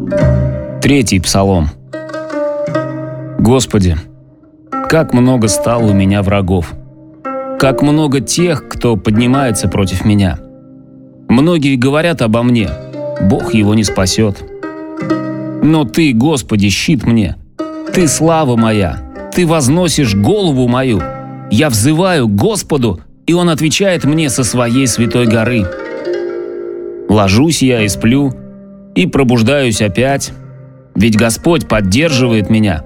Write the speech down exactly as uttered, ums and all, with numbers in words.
Третий псалом. Господи, как много стало у меня врагов! Как много тех, кто поднимается против меня! Многие говорят обо мне, Бог его не спасет. Но Ты, Господи, щит мне, Ты слава моя, Ты возносишь голову мою. Я взываю к Господу, и Он отвечает мне со своей святой горы. Ложусь я и сплю, и пробуждаюсь опять, ведь Господь поддерживает меня.